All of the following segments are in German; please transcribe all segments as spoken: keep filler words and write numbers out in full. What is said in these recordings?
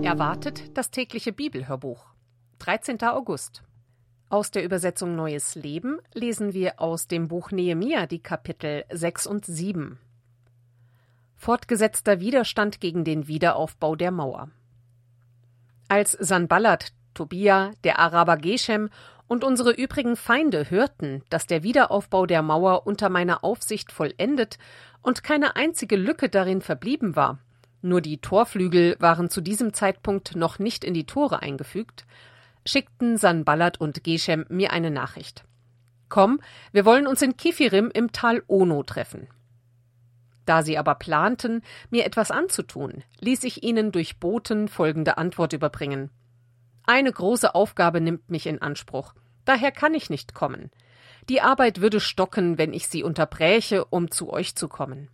Erwartet das tägliche Bibelhörbuch. dreizehnter August. Aus der Übersetzung Neues Leben lesen wir aus dem Buch Nehemia die Kapitel sechs und sieben. Fortgesetzter Widerstand gegen den Wiederaufbau der Mauer. Als Sanballat, Tobia, der Araber Geshem und unsere übrigen Feinde hörten, dass der Wiederaufbau der Mauer unter meiner Aufsicht vollendet und keine einzige Lücke darin verblieben war, nur die Torflügel waren zu diesem Zeitpunkt noch nicht in die Tore eingefügt, schickten Sanballat und Geshem mir eine Nachricht. Komm, wir wollen uns in Kiphirim im Tal Ono treffen. Da sie aber planten, mir etwas anzutun, ließ ich ihnen durch Boten folgende Antwort überbringen. Eine große Aufgabe nimmt mich in Anspruch, daher kann ich nicht kommen. Die Arbeit würde stocken, wenn ich sie unterbräche, um zu euch zu kommen.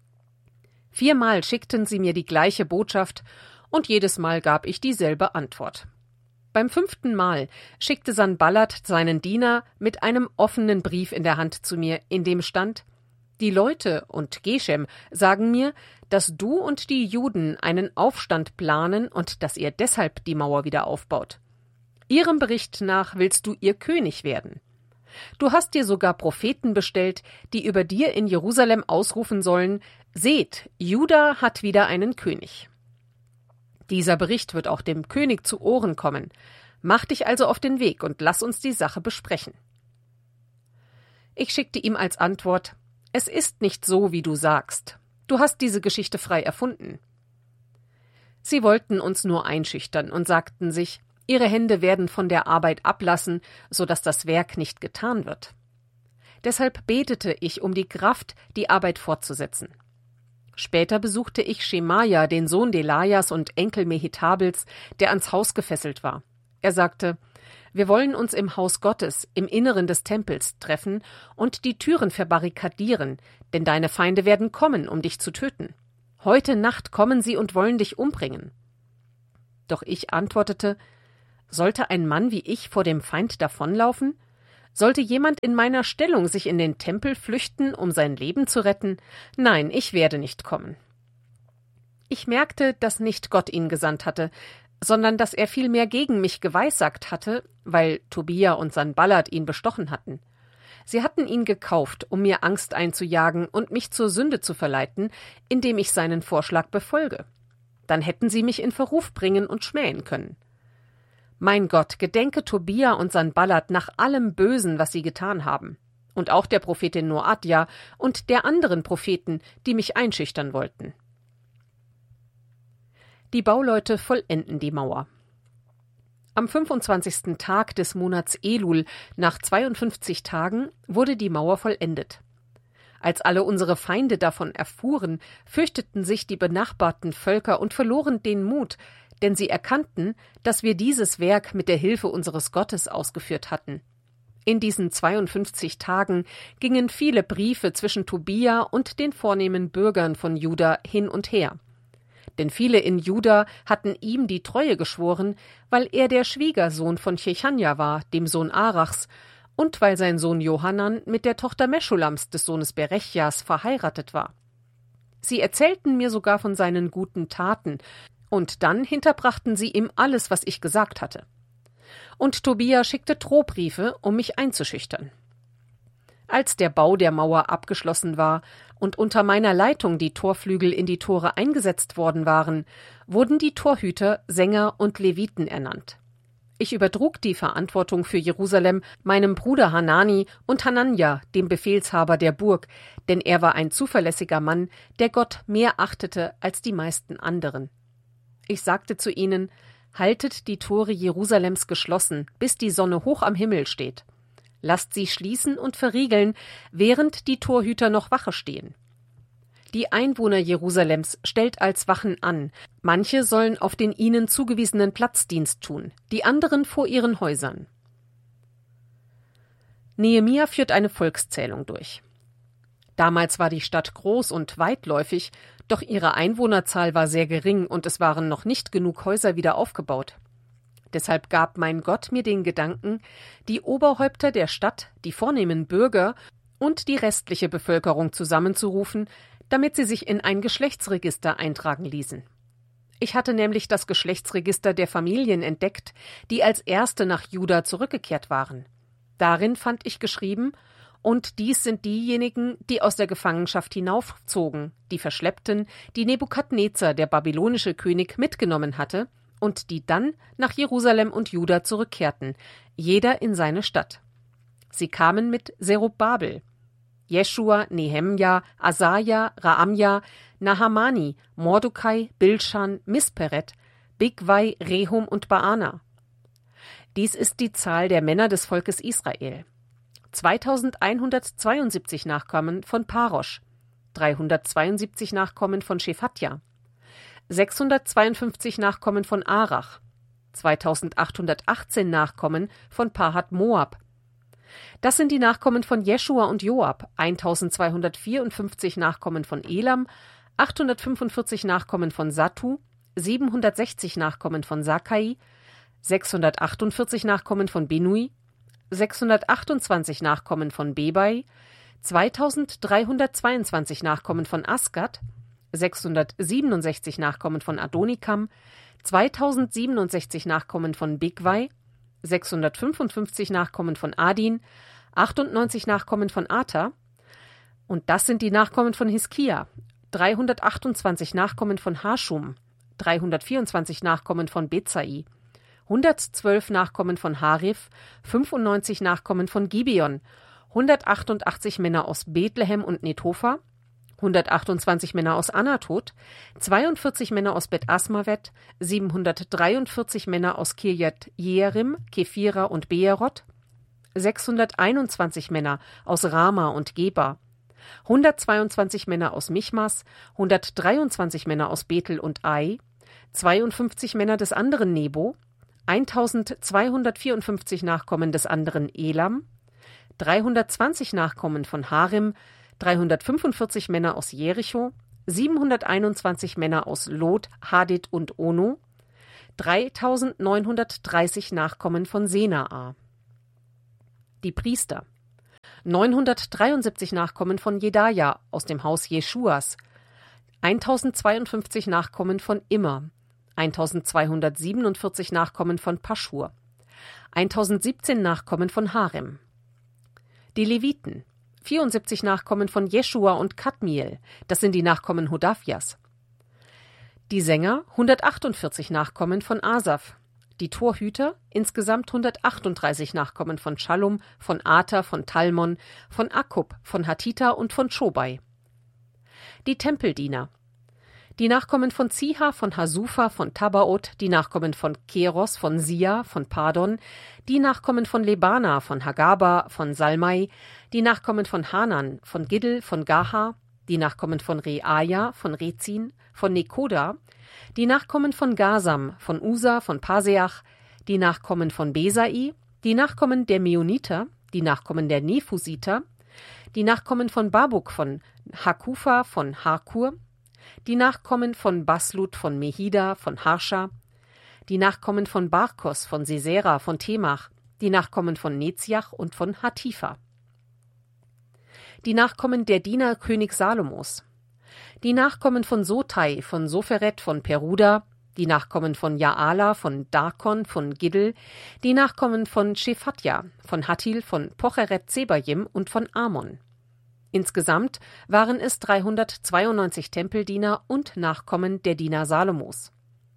Viermal schickten sie mir die gleiche Botschaft, und jedes Mal gab ich dieselbe Antwort. Beim fünften Mal schickte Sanballat seinen Diener mit einem offenen Brief in der Hand zu mir, in dem stand: Die Leute und Geshem sagen mir, dass du und die Juden einen Aufstand planen und dass ihr deshalb die Mauer wieder aufbaut. Ihrem Bericht nach willst du ihr König werden. Du hast dir sogar Propheten bestellt, die über dir in Jerusalem ausrufen sollen: Seht, Juda hat wieder einen König. Dieser Bericht wird auch dem König zu Ohren kommen. Mach dich also auf den Weg und lass uns die Sache besprechen. Ich schickte ihm als Antwort: Es ist nicht so, wie du sagst. Du hast diese Geschichte frei erfunden. Sie wollten uns nur einschüchtern und sagten sich, ihre Hände werden von der Arbeit ablassen, so dass das Werk nicht getan wird. Deshalb betete ich um die Kraft, die Arbeit fortzusetzen. Später besuchte ich Schemaja, den Sohn Delajas und Enkel Mehetabels, der ans Haus gefesselt war. Er sagte: Wir wollen uns im Haus Gottes, im Inneren des Tempels, treffen und die Türen verbarrikadieren, denn deine Feinde werden kommen, um dich zu töten. Heute Nacht kommen sie und wollen dich umbringen. Doch ich antwortete: Sollte ein Mann wie ich vor dem Feind davonlaufen? Sollte jemand in meiner Stellung sich in den Tempel flüchten, um sein Leben zu retten? Nein, ich werde nicht kommen. Ich merkte, dass nicht Gott ihn gesandt hatte, sondern dass er vielmehr gegen mich geweissagt hatte, weil Tobia und Sanballat ihn bestochen hatten. Sie hatten ihn gekauft, um mir Angst einzujagen und mich zur Sünde zu verleiten, indem ich seinen Vorschlag befolge. Dann hätten sie mich in Verruf bringen und schmähen können. Mein Gott, gedenke Tobia und Sanballat nach allem Bösen, was sie getan haben. Und auch der Prophetin Noadja und der anderen Propheten, die mich einschüchtern wollten. Die Bauleute vollenden die Mauer. Am fünfundzwanzigsten Tag des Monats Elul, nach zweiundfünfzig Tagen, wurde die Mauer vollendet. Als alle unsere Feinde davon erfuhren, fürchteten sich die benachbarten Völker und verloren den Mut, denn sie erkannten, dass wir dieses Werk mit der Hilfe unseres Gottes ausgeführt hatten. In diesen zweiundfünfzig Tagen gingen viele Briefe zwischen Tobia und den vornehmen Bürgern von Juda hin und her. Denn viele in Juda hatten ihm die Treue geschworen, weil er der Schwiegersohn von Chechanja war, dem Sohn Arachs, und weil sein Sohn Johanan mit der Tochter Meschulams, des Sohnes Berechjas, verheiratet war. Sie erzählten mir sogar von seinen guten Taten, und dann hinterbrachten sie ihm alles, was ich gesagt hatte. Und Tobia schickte Drohbriefe, um mich einzuschüchtern. Als der Bau der Mauer abgeschlossen war und unter meiner Leitung die Torflügel in die Tore eingesetzt worden waren, wurden die Torhüter, Sänger und Leviten ernannt. Ich übertrug die Verantwortung für Jerusalem meinem Bruder Hanani und Hananja, dem Befehlshaber der Burg, denn er war ein zuverlässiger Mann, der Gott mehr achtete als die meisten anderen. Ich sagte zu ihnen: Haltet die Tore Jerusalems geschlossen, bis die Sonne hoch am Himmel steht. Lasst sie schließen und verriegeln, während die Torhüter noch Wache stehen. Die Einwohner Jerusalems stellt als Wachen an. Manche sollen auf den ihnen zugewiesenen Platz Dienst tun, die anderen vor ihren Häusern. Nehemia führt eine Volkszählung durch. Damals war die Stadt groß und weitläufig, doch ihre Einwohnerzahl war sehr gering und es waren noch nicht genug Häuser wieder aufgebaut. Deshalb gab mein Gott mir den Gedanken, die Oberhäupter der Stadt, die vornehmen Bürger und die restliche Bevölkerung zusammenzurufen, damit sie sich in ein Geschlechtsregister eintragen ließen. Ich hatte nämlich das Geschlechtsregister der Familien entdeckt, die als erste nach Juda zurückgekehrt waren. Darin fand ich geschrieben: Und dies sind diejenigen, die aus der Gefangenschaft hinaufzogen, die Verschleppten, die Nebukadnezar, der babylonische König, mitgenommen hatte, und die dann nach Jerusalem und Juda zurückkehrten, jeder in seine Stadt. Sie kamen mit Zerubabel, Jeschua, Nehemja, Asaja, Raamja, Nahamani, Mordecai, Bilschan, Misperet, Bigwai, Rehum und Baana. Dies ist die Zahl der Männer des Volkes Israel. zweitausendeinhundertzweiundsiebzig Nachkommen von Parosch, dreihundertzweiundsiebzig Nachkommen von Schephatja, sechshundertzweiundfünfzig Nachkommen von Arach, zweitausendachthundertachtzehn Nachkommen von Pahat Moab. Das sind die Nachkommen von Jeschua und Joab, eintausendzweihundertvierundfünfzig Nachkommen von Elam, achthundertfünfundvierzig Nachkommen von Sattu, siebenhundertsechzig Nachkommen von Sakai, sechshundertachtundvierzig Nachkommen von Binui, sechshundertachtundzwanzig Nachkommen von Bebai, zweitausenddreihundertzweiundzwanzig Nachkommen von Asgad, sechshundertsiebenundsechzig Nachkommen von Adonikam, zweitausendsiebenundsechzig Nachkommen von Bigwai, sechshundertfünfundfünfzig Nachkommen von Adin, achtundneunzig Nachkommen von Ater, und das sind die Nachkommen von Hiskia, dreihundertachtundzwanzig Nachkommen von Hashum, dreihundertvierundzwanzig Nachkommen von Bezai, hundertzwölf Nachkommen von Harif, fünfundneunzig Nachkommen von Gibeon, hundertachtundachtzig Männer aus Bethlehem und Netopha, hundertachtundzwanzig Männer aus Anatot, zweiundvierzig Männer aus Bet Asmavet, siebenhundertdreiundvierzig Männer aus Kirjat Jearim, Kephira und Beerot, sechshunderteinundzwanzig Männer aus Rama und Geba, hundertzweiundzwanzig Männer aus Michmas, hundertdreiundzwanzig Männer aus Bethel und Ai, zweiundfünfzig Männer des anderen Nebo, eintausendzweihundertvierundfünfzig Nachkommen des anderen Elam, dreihundertzwanzig Nachkommen von Harim, dreihundertfünfundvierzig Männer aus Jericho, siebenhunderteinundzwanzig Männer aus Lot, Hadid und Ono, dreitausendneunhundertdreißig Nachkommen von Senaa. Die Priester: neunhundertdreiundsiebzig Nachkommen von Jedaja aus dem Haus Jeschuas, eintausendzweiundfünfzig Nachkommen von Immer, eintausendzweihundertsiebenundvierzig Nachkommen von Paschur, eintausendsiebzehn Nachkommen von Harem. Die Leviten: vierundsiebzig Nachkommen von Jeschua und Kadmiel, das sind die Nachkommen Hodavjas. Die Sänger: hundertachtundvierzig Nachkommen von Asaf. Die Torhüter: insgesamt hundertachtunddreißig Nachkommen von Schallum, von Ater, von Talmon, von Akkub, von Hatita und von Schobai. Die Tempeldiener: die Nachkommen von Ziha, von Hasufa, von Tabaot, die Nachkommen von Keros, von Sia, von Pardon, die Nachkommen von Lebana, von Hagaba, von Salmai, die Nachkommen von Hanan, von Giddel, von Gaha, die Nachkommen von Reaja, von Rezin, von Nekoda, die Nachkommen von Gasam, von Usa, von Paseach, die Nachkommen von Besai, die Nachkommen der Meoniter, die Nachkommen der Nephusiter, die Nachkommen von Babuk, von Hakufa, von Harkur, die Nachkommen von Baslut, von Mehida, von Harscha, die Nachkommen von Barkos, von Sisera, von Temach, die Nachkommen von Neziach und von Hatifa. Die Nachkommen der Diener König Salomos, die Nachkommen von Sotai, von Soferet, von Peruda, die Nachkommen von Jaala, von Darkon, von Giddel, die Nachkommen von Shephatja, von Hattil, von Pocheret Zebayim und von Amon. Insgesamt waren es dreihundertzweiundneunzig Tempeldiener und Nachkommen der Diener Salomos.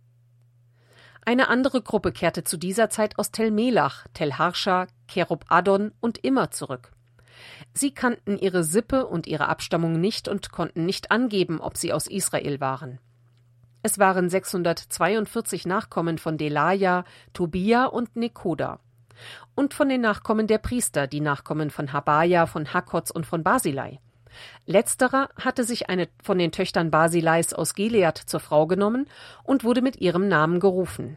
Eine andere Gruppe kehrte zu dieser Zeit aus Tel Melach, Tel Harscha, Kerub Adon und Immer zurück. Sie kannten ihre Sippe und ihre Abstammung nicht und konnten nicht angeben, ob sie aus Israel waren. Es waren sechshundertzweiundvierzig Nachkommen von Delaja, Tobia und Nekoda. Und von den Nachkommen der Priester, die Nachkommen von Habaja, von Hakkotz und von Basilai. Letzterer hatte sich eine von den Töchtern Basilais aus Gilead zur Frau genommen und wurde mit ihrem Namen gerufen.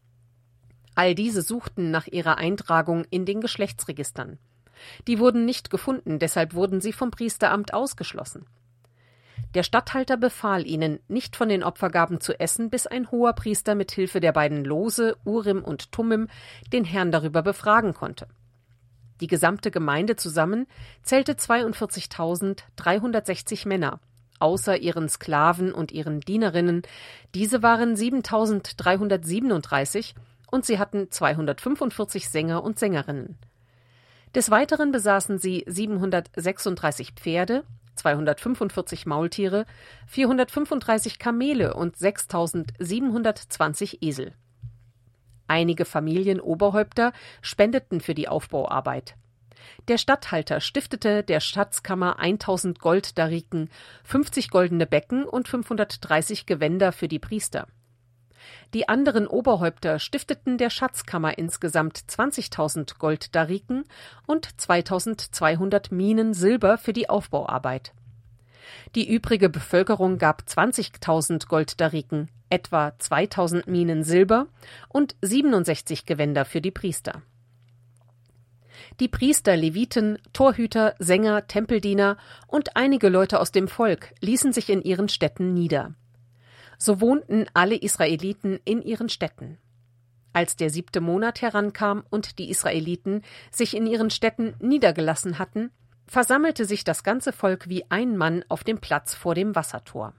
All diese suchten nach ihrer Eintragung in den Geschlechtsregistern. Die wurden nicht gefunden, deshalb wurden sie vom Priesteramt ausgeschlossen. Der Statthalter befahl ihnen, nicht von den Opfergaben zu essen, bis ein Hoherpriester mit Hilfe der beiden Lose, Urim und Tummim, den Herrn darüber befragen konnte. Die gesamte Gemeinde zusammen zählte zweiundvierzigtausenddreihundertsechzig Männer, außer ihren Sklaven und ihren Dienerinnen. Diese waren siebentausenddreihundertsiebenunddreißig und sie hatten zweihundertfünfundvierzig Sänger und Sängerinnen. Des Weiteren besaßen sie siebenhundertsechsunddreißig Pferde, zweihundertfünfundvierzig Maultiere, vierhundertfünfunddreißig Kamele und sechstausendsiebenhundertzwanzig Esel. Einige Familienoberhäupter spendeten für die Aufbauarbeit. Der Statthalter stiftete der Schatzkammer eintausend Golddariken, fünfzig goldene Becken und fünfhundertdreißig Gewänder für die Priester. Die anderen Oberhäupter stifteten der Schatzkammer insgesamt zwanzigtausend Golddariken und zweitausendzweihundert Minen Silber für die Aufbauarbeit. Die übrige Bevölkerung gab zwanzigtausend Golddariken, etwa zweitausend Minen Silber und siebenundsechzig Gewänder für die Priester. Die Priester, Leviten, Torhüter, Sänger, Tempeldiener und einige Leute aus dem Volk ließen sich in ihren Städten nieder. So wohnten alle Israeliten in ihren Städten. Als der siebte Monat herankam und die Israeliten sich in ihren Städten niedergelassen hatten, versammelte sich das ganze Volk wie ein Mann auf dem Platz vor dem Wassertor.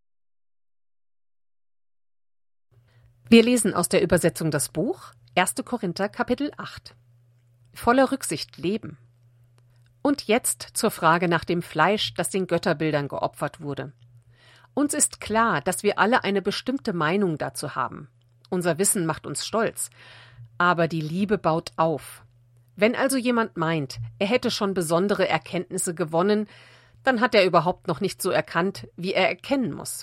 Wir lesen aus der Übersetzung das Buch erster Korinther Kapitel acht. Voller Rücksicht leben. Und jetzt zur Frage nach dem Fleisch, das den Götterbildern geopfert wurde. Uns ist klar, dass wir alle eine bestimmte Meinung dazu haben. Unser Wissen macht uns stolz. Aber die Liebe baut auf. Wenn also jemand meint, er hätte schon besondere Erkenntnisse gewonnen, dann hat er überhaupt noch nicht so erkannt, wie er erkennen muss.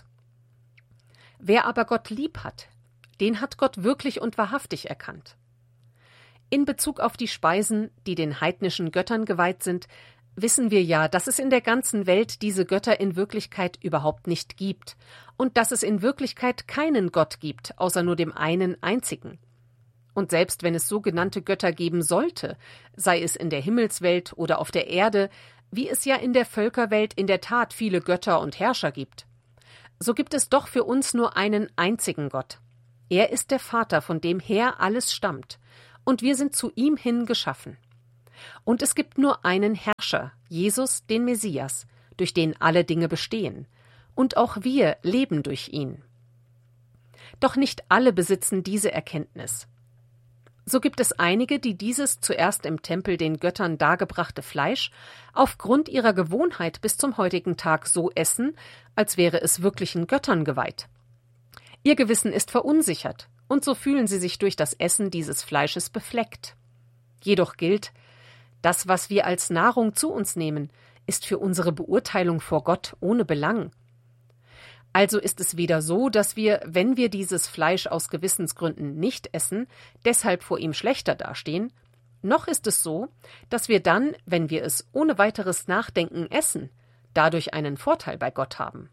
Wer aber Gott lieb hat, den hat Gott wirklich und wahrhaftig erkannt. In Bezug auf die Speisen, die den heidnischen Göttern geweiht sind, wissen wir ja, dass es in der ganzen Welt diese Götter in Wirklichkeit überhaupt nicht gibt und dass es in Wirklichkeit keinen Gott gibt, außer nur dem einen einzigen. Und selbst wenn es sogenannte Götter geben sollte, sei es in der Himmelswelt oder auf der Erde, wie es ja in der Völkerwelt in der Tat viele Götter und Herrscher gibt, so gibt es doch für uns nur einen einzigen Gott. Er ist der Vater, von dem her alles stammt, und wir sind zu ihm hin geschaffen. Und es gibt nur einen Herrscher, Jesus, den Messias, durch den alle Dinge bestehen, und auch wir leben durch ihn. Doch nicht alle besitzen diese Erkenntnis. So gibt es einige, die dieses zuerst im Tempel den Göttern dargebrachte Fleisch aufgrund ihrer Gewohnheit bis zum heutigen Tag so essen, als wäre es wirklichen Göttern geweiht. Ihr Gewissen ist verunsichert, und so fühlen sie sich durch das Essen dieses Fleisches befleckt. Jedoch gilt, das, was wir als Nahrung zu uns nehmen, ist für unsere Beurteilung vor Gott ohne Belang. Also ist es weder so, dass wir, wenn wir dieses Fleisch aus Gewissensgründen nicht essen, deshalb vor ihm schlechter dastehen, noch ist es so, dass wir dann, wenn wir es ohne weiteres Nachdenken essen, dadurch einen Vorteil bei Gott haben.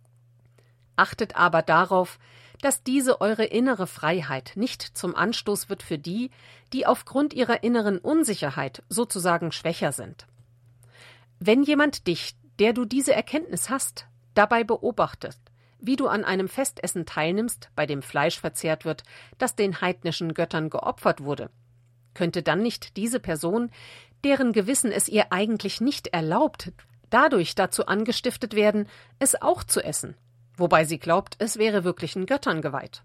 Achtet aber darauf, dass diese eure innere Freiheit nicht zum Anstoß wird für die, die aufgrund ihrer inneren Unsicherheit sozusagen schwächer sind. Wenn jemand dich, der du diese Erkenntnis hast, dabei beobachtet, wie du an einem Festessen teilnimmst, bei dem Fleisch verzehrt wird, das den heidnischen Göttern geopfert wurde, könnte dann nicht diese Person, deren Gewissen es ihr eigentlich nicht erlaubt, dadurch dazu angestiftet werden, es auch zu essen, wobei sie glaubt, es wäre wirklichen Göttern geweiht.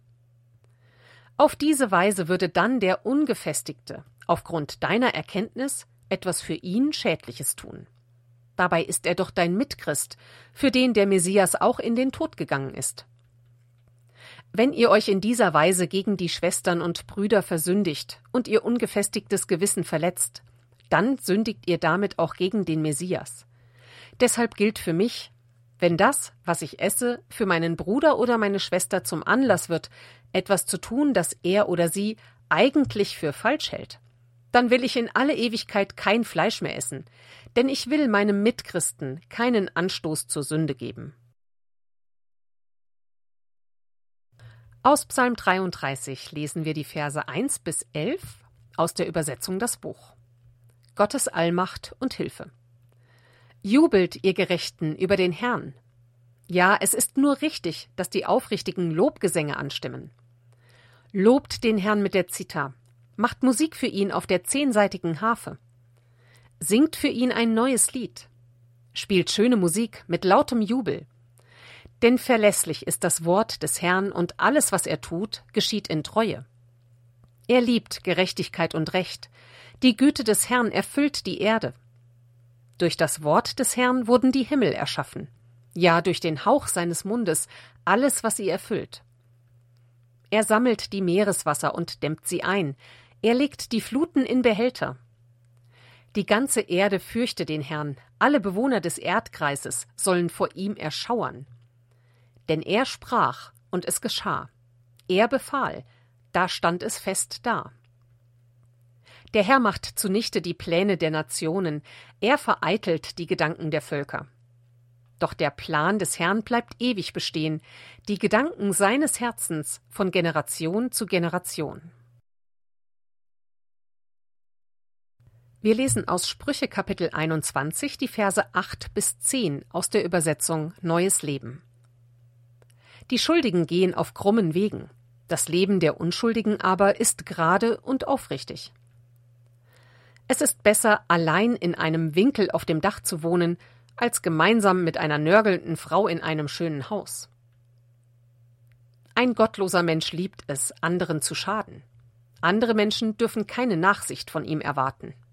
Auf diese Weise würde dann der Ungefestigte aufgrund deiner Erkenntnis etwas für ihn Schädliches tun. Dabei ist er doch dein Mitchrist, für den der Messias auch in den Tod gegangen ist. Wenn ihr euch in dieser Weise gegen die Schwestern und Brüder versündigt und ihr ungefestigtes Gewissen verletzt, dann sündigt ihr damit auch gegen den Messias. Deshalb gilt für mich, wenn das, was ich esse, für meinen Bruder oder meine Schwester zum Anlass wird, etwas zu tun, das er oder sie eigentlich für falsch hält, dann will ich in alle Ewigkeit kein Fleisch mehr essen, denn ich will meinem Mitchristen keinen Anstoß zur Sünde geben. Aus Psalm dreiunddreißig lesen wir die Verse eins bis elf aus der Übersetzung das Buch. Gottes Allmacht und Hilfe. Jubelt, ihr Gerechten, über den Herrn. Ja, es ist nur richtig, dass die aufrichtigen Lobgesänge anstimmen. Lobt den Herrn mit der Zither, macht Musik für ihn auf der zehnsaitigen Harfe. Singt für ihn ein neues Lied. Spielt schöne Musik mit lautem Jubel. Denn verlässlich ist das Wort des Herrn, und alles, was er tut, geschieht in Treue. Er liebt Gerechtigkeit und Recht. Die Güte des Herrn erfüllt die Erde. Durch das Wort des Herrn wurden die Himmel erschaffen. Ja, durch den Hauch seines Mundes alles, was sie erfüllt. Er sammelt die Meereswasser und dämmt sie ein. Er legt die Fluten in Behälter. Die ganze Erde fürchte den Herrn. Alle Bewohner des Erdkreises sollen vor ihm erschauern. Denn er sprach, und es geschah. Er befahl, da stand es fest da. Der Herr macht zunichte die Pläne der Nationen. Er vereitelt die Gedanken der Völker. Doch der Plan des Herrn bleibt ewig bestehen, die Gedanken seines Herzens von Generation zu Generation. Wir lesen aus Sprüche Kapitel einundzwanzig die Verse acht bis zehn aus der Übersetzung Neues Leben. Die Schuldigen gehen auf krummen Wegen, das Leben der Unschuldigen aber ist gerade und aufrichtig. Es ist besser, allein in einem Winkel auf dem Dach zu wohnen, als gemeinsam mit einer nörgelnden Frau in einem schönen Haus. Ein gottloser Mensch liebt es, anderen zu schaden. Andere Menschen dürfen keine Nachsicht von ihm erwarten.